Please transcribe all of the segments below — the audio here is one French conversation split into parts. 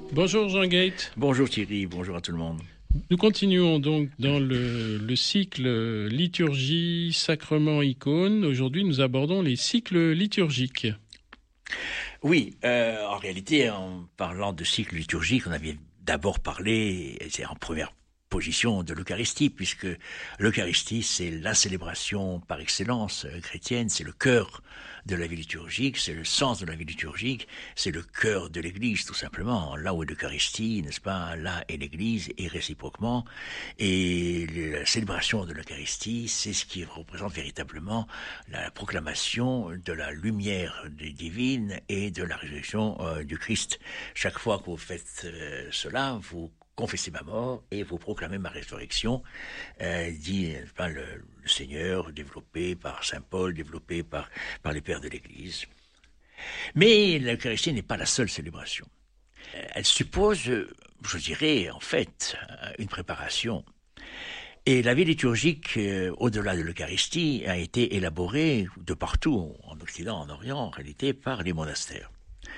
Bonjour Jean Gate. Bonjour Thierry, bonjour à tout le monde. Nous continuons donc dans le cycle liturgie, sacrement, icône. Aujourd'hui, nous abordons les cycles liturgiques. Oui, en réalité, en parlant de cycle liturgique, on avait d'abord parlé, c'est en première position, de l'Eucharistie, puisque l'Eucharistie, c'est la célébration par excellence chrétienne, c'est le cœur de la vie liturgique, c'est le sens de la vie liturgique, c'est le cœur de l'Église, tout simplement. Là où est l'Eucharistie, n'est-ce pas, là est l'Église, et réciproquement. Et la célébration de l'Eucharistie, c'est ce qui représente véritablement la proclamation de la lumière divine et de la résurrection du Christ. Chaque fois que vous faites cela, vous confessez ma mort et vous proclamez ma résurrection, dit le Seigneur, développé par saint Paul, développé par les pères de l'Église. Mais l'Eucharistie n'est pas la seule célébration. Elle suppose, je dirais, en fait, une préparation. Et la vie liturgique, au-delà de l'Eucharistie, a été élaborée de partout, en Occident, en Orient, en réalité, par les monastères.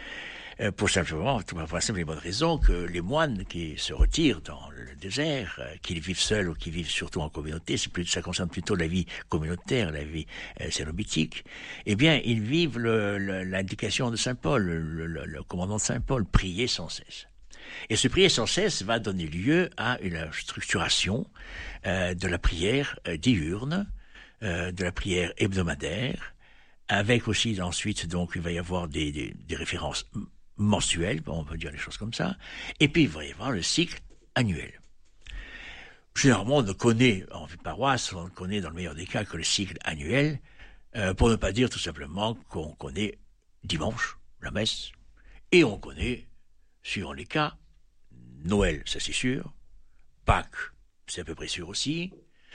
Pour la simple et bonne raison que les moines qui se retirent dans le désert, qu'ils vivent seuls ou qui vivent surtout en communauté, ça concerne plutôt la vie communautaire, la vie cénobitique, eh bien, ils vivent l'indication de saint Paul, le commandement de saint Paul, prier sans cesse. Et ce prier sans cesse va donner lieu à une structuration de la prière diurne, de la prière hebdomadaire, avec aussi ensuite, donc, il va y avoir des références mensuelles, on peut dire les choses comme ça, et puis il va y avoir le cycle annuel. Généralement, on ne connaît, en paroisse, on ne connaît dans le meilleur des cas que le cycle annuel, pour ne pas dire tout simplement qu'on connaît dimanche, la messe, et on connaît, suivant les cas, Noël, ça c'est sûr, Pâques, c'est à peu près sûr aussi.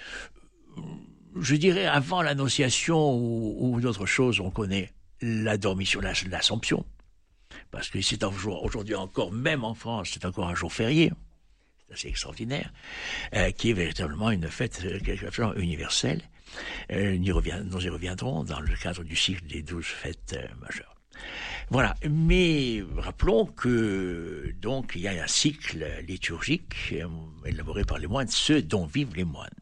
Je dirais, avant l'Annonciation ou d'autres choses, on connaît la Dormition, l'Assomption. Parce que c'est aujourd'hui encore, même en France, c'est encore un jour férié. C'est assez extraordinaire. Qui est véritablement une fête universelle. Nous y reviendrons dans le cadre du cycle des 12 fêtes majeures. Voilà. Mais rappelons que, donc, il y a un cycle liturgique élaboré par les moines, ceux dont vivent les moines.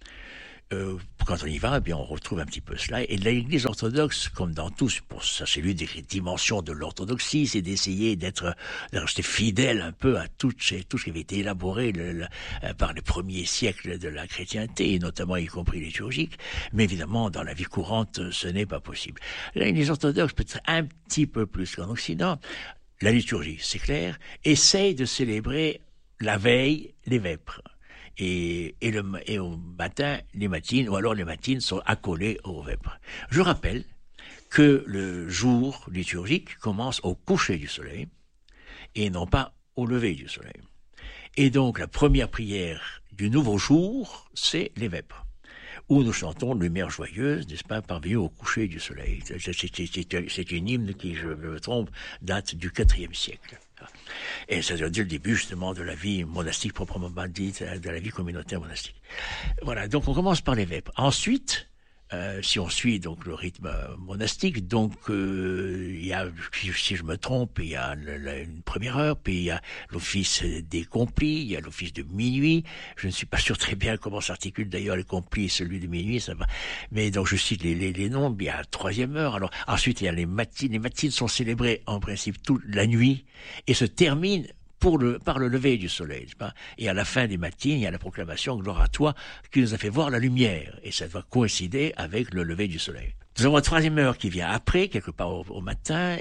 Quand on y va, eh bien, on retrouve un petit peu cela. Et l'Église orthodoxe, comme dans tous, pour ça, c'est l'une des dimensions de l'orthodoxie, c'est d'essayer de rester fidèle un peu à tout ce qui avait été élaboré par les premiers siècles de la chrétienté, et notamment y compris liturgique. Mais évidemment, dans la vie courante, ce n'est pas possible. L'Église orthodoxe, peut-être un petit peu plus qu'en Occident, la liturgie, c'est clair, essaye de célébrer la veille les vêpres. Et au matin, les matines, ou alors les matines sont accolées aux vêpres. Je rappelle que le jour liturgique commence au coucher du soleil et non pas au lever du soleil. Et donc la première prière du nouveau jour, c'est les vêpres, où nous chantons Lumière joyeuse, n'est-ce pas, parvenue au coucher du soleil. C'est une hymne qui, je me trompe, date du IVe siècle. Et ça veut dire le début justement de la vie monastique proprement dite, de la vie communautaire monastique. Voilà, donc on commence par les vêpres. Ensuite, si on suit donc le rythme monastique, donc il y a, si je me trompe, il y a une première heure, puis il y a l'office des complis, il y a l'office de minuit. Je ne suis pas sûr très bien comment s'articule d'ailleurs les complis et celui de minuit, ça va. Mais donc je cite les noms. Il y a la troisième heure. Alors ensuite il y a les matines. Les matines sont célébrées en principe toute la nuit et se terminent par le lever du soleil, n'est-ce pas? Et à la fin des matines, il y a la proclamation gloire à toi qui nous a fait voir la lumière. Et ça doit coïncider avec le lever du soleil. Nous avons la troisième heure qui vient après, quelque part au matin,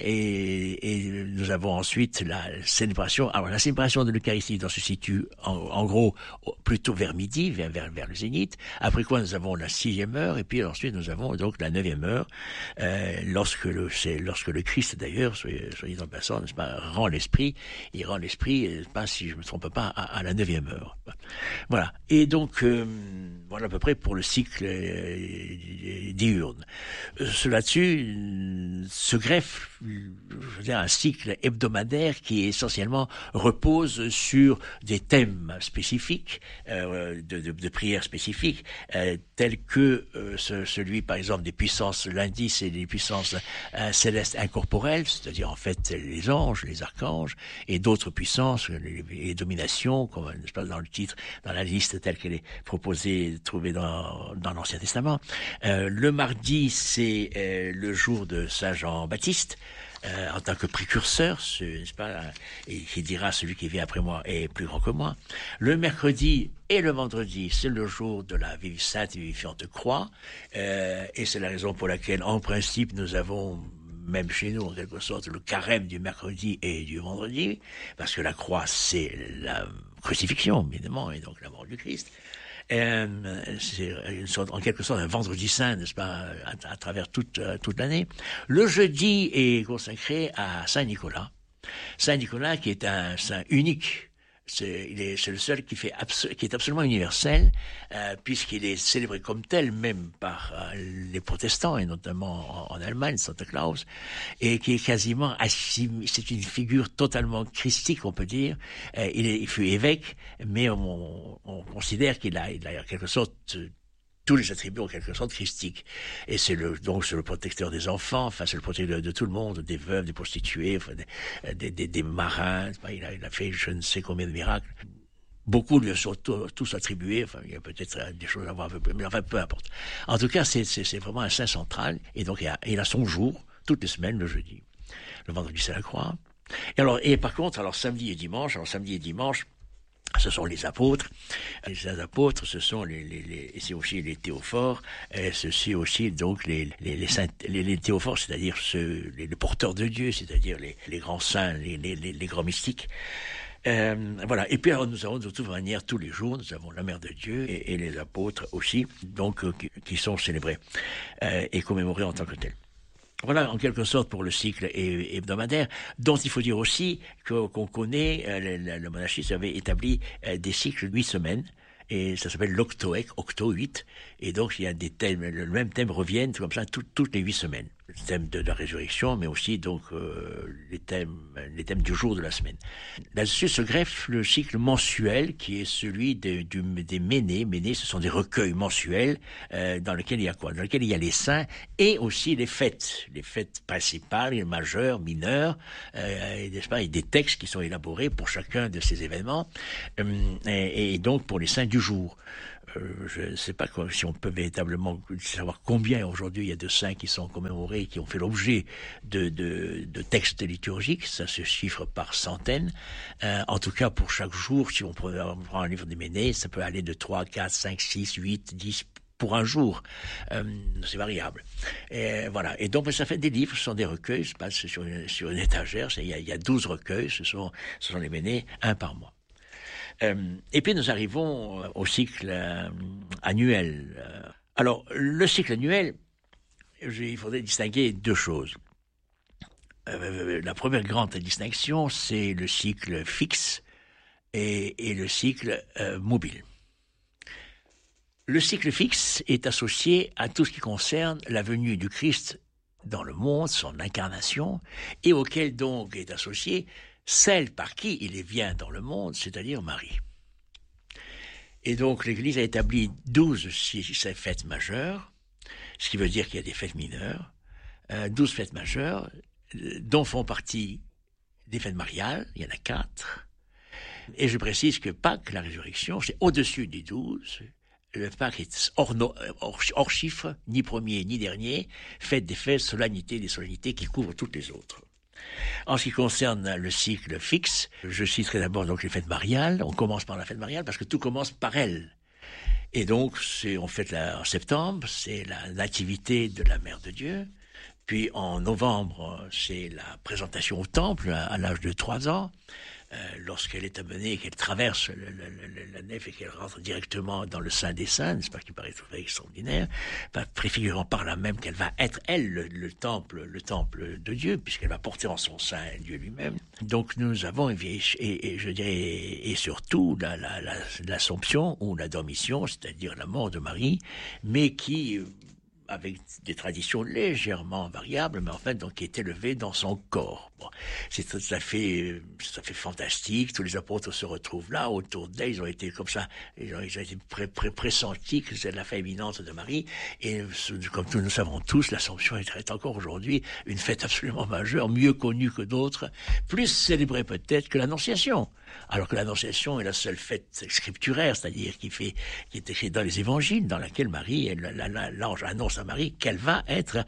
et nous avons ensuite la célébration. Alors la célébration de l'Eucharistie se situe en gros plutôt vers midi, vers le zénith. Après quoi nous avons la sixième heure, et puis ensuite nous avons donc la neuvième heure, lorsque le Christ d'ailleurs, soyez en passant, n'est-ce pas, rend l'esprit, n'est-ce pas, si je me trompe pas, à la neuvième heure. Voilà. Et donc, voilà à peu près pour le cycle diurne. Là-dessus, se greffe, je veux dire, un cycle hebdomadaire qui essentiellement repose sur des thèmes spécifiques, de prières spécifiques, tels que celui, par exemple, des puissances lundi, c'est des puissances célestes incorporelles, c'est-à-dire en fait les anges, les archanges, et d'autres puissances, les dominations, comme n'est-ce pas, dans le titre, dans la liste telle qu'elle est proposée, trouvée dans l'Ancien Testament. Le mardi, c'est le jour de Saint Jean-Baptiste, en tant que précurseur, n'est-ce pas, et qui dira celui qui vient après moi est plus grand que moi. Le mercredi et le vendredi, c'est le jour de la sainte et vivifiante croix, et c'est la raison pour laquelle, en principe, nous avons même chez nous, en quelque sorte, le carême du mercredi et du vendredi, parce que la croix, c'est la crucifixion, évidemment, et donc la mort du Christ. C'est en quelque sorte un vendredi saint, n'est-ce pas, à travers toute l'année. Le jeudi est consacré à Saint Nicolas. Saint Nicolas qui est un saint unique. C'est le seul qui est absolument universel, puisqu'il est célébré comme tel, même par les protestants, et notamment en Allemagne, Santa Claus, et qui est quasiment c'est une figure totalement christique, on peut dire. Il fut évêque, mais on considère qu'il a en quelque sorte tous les attributs en quelque sorte christiques. Et c'est le protecteur des enfants, enfin c'est le protecteur de tout le monde, des veuves, des prostituées, enfin, des marins. Il a fait je ne sais combien de miracles. Beaucoup lui sont tous attribués, enfin il y a peut-être des choses à voir un peu plus, mais enfin peu importe. En tout cas, c'est vraiment un saint central, et donc il a son jour, toutes les semaines, le jeudi. Le vendredi, c'est la croix. Et par contre, samedi et dimanche, ce sont les apôtres. Les apôtres, ce sont c'est aussi les théophores. Ceci aussi donc les théophores, c'est-à-dire les porteurs de Dieu, c'est-à-dire les grands saints, les grands mystiques. Voilà. Et puis alors, nous avons de toute manière tous les jours, nous avons la Mère de Dieu et les apôtres aussi, donc qui sont célébrés et commémorés en tant que tels. Voilà, en quelque sorte, pour le cycle hebdomadaire, dont il faut dire aussi qu'on connaît, le monachisme avait établi des cycles de 8 semaines, et ça s'appelle l'octoèque, octo 8, et donc il y a des thèmes, le même thème reviennent comme ça toutes les 8 semaines. Le thème de la résurrection, mais aussi donc les thèmes du jour de la semaine. Là-dessus se greffe le cycle mensuel qui est celui des ménées. Ménées, ce sont des recueils mensuels dans lesquels il y a quoi? Dans lesquels il y a les saints et aussi les fêtes principales, les majeures, mineures, n'est-ce pas, et des textes qui sont élaborés pour chacun de ces événements, et donc pour les saints du jour. Je ne sais pas si on peut véritablement savoir combien aujourd'hui il y a de saints qui sont commémorés, qui ont fait l'objet de textes liturgiques. Ça se chiffre par centaines. En tout cas, pour chaque jour, si on prend un livre des Ménées, ça peut aller de 3, 4, 5, 6, 8, 10 pour un jour. C'est variable. Et voilà. Et donc, ça fait des livres, ce sont des recueils, se passe sur une étagère. Il y a 12 recueils, ce sont les Ménées, un par mois. Et puis nous arrivons au cycle annuel. Alors, le cycle annuel, il faudrait distinguer deux choses. La première grande distinction, c'est le cycle fixe et le cycle mobile. Le cycle fixe est associé à tout ce qui concerne la venue du Christ dans le monde, son incarnation, et auquel donc est associé celle par qui il vient dans le monde, c'est-à-dire Marie. Et donc l'Église a établi 12 fêtes majeures, ce qui veut dire qu'il y a des fêtes mineures, 12 fêtes majeures, dont font partie des fêtes mariales, il y en a 4. Et je précise que Pâques, la résurrection, c'est au-dessus des 12. Le Pâques est hors chiffre, ni premier ni dernier, fête des fêtes, solennité des solennités qui couvrent toutes les autres. En ce qui concerne le cycle fixe, je citerai d'abord donc les fêtes mariales. On commence par la fête mariale parce que tout commence par elle. Et donc, on fête en septembre, c'est la nativité de la Mère de Dieu. Puis en novembre, c'est la présentation au temple à l'âge de 3 ans. Lorsqu'elle est amenée, qu'elle traverse la nef et qu'elle rentre directement dans le Saint des Saints, n'est-ce pas, qui paraît tout à fait extraordinaire, préfigurant par là même qu'elle va être, elle, le temple de Dieu, puisqu'elle va porter en son sein Dieu lui-même. Donc nous avons, et je dirais, et surtout l'Assomption ou la Dormition, c'est-à-dire la mort de Marie, mais qui avec des traditions légèrement variables, mais en fait, donc, qui est élevé dans son corps. Bon, c'est tout à fait fantastique. Tous les apôtres se retrouvent là, autour d'elle. Ils ont été comme ça, ils ont été pressentis que c'est la fête éminente de Marie. Et comme nous savons tous, l'Assomption est encore aujourd'hui une fête absolument majeure, mieux connue que d'autres, plus célébrée peut-être que l'Annonciation. Alors que l'Annonciation est la seule fête scripturaire, c'est-à-dire qui est écrite dans les évangiles, dans laquelle Marie, l'ange annonce à Marie qu'elle va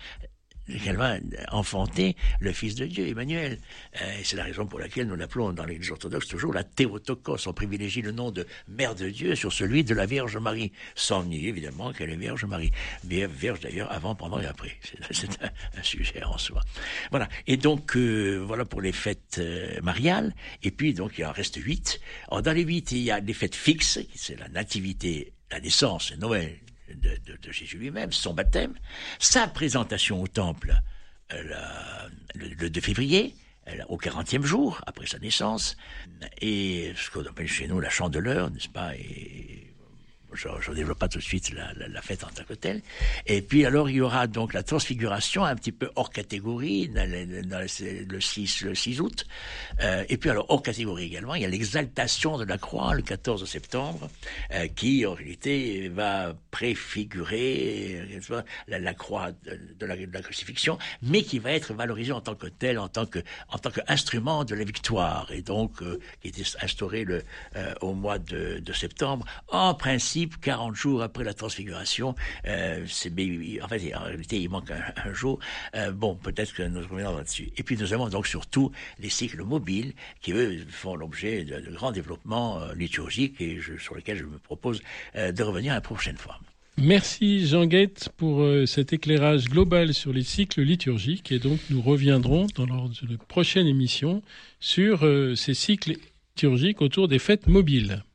enfanter le Fils de Dieu, Emmanuel. Et c'est la raison pour laquelle nous l'appelons dans l'Église orthodoxe toujours la Théotokos. On privilégie le nom de Mère de Dieu sur celui de la Vierge Marie, sans nier évidemment qu'elle est Vierge Marie. Vierge d'ailleurs avant, pendant et après. C'est un sujet en soi. Voilà. Et donc voilà pour les fêtes mariales. Et puis donc il en reste 8. Alors dans les 8, il y a des fêtes fixes, c'est la Nativité, la naissance, Noël de Jésus lui-même, son baptême, sa présentation au temple le 2 février, au 40e jour, après sa naissance, et ce qu'on appelle chez nous la chandeleur, n'est-ce pas, et je ne développe pas tout de suite la fête en tant que telle. Et puis alors il y aura donc la transfiguration un petit peu hors catégorie le 6 août. Et puis alors hors catégorie également, il y a l'exaltation de la croix le 14 septembre qui en réalité va préfigurer la croix de la crucifixion, mais qui va être valorisée en tant que telle, en tant que instrument de la victoire, et donc qui était instauré au mois de septembre, en principe 40 jours après la transfiguration. En réalité, il manque un jour. Bon, peut-être que nous reviendrons là-dessus. Et puis nous avons donc surtout les cycles mobiles qui, eux, font l'objet de grands développements liturgiques et sur lesquels je me propose de revenir la prochaine fois. Merci Jean Guette pour cet éclairage global sur les cycles liturgiques. Et donc nous reviendrons lors de la prochaine émission sur ces cycles liturgiques autour des fêtes mobiles.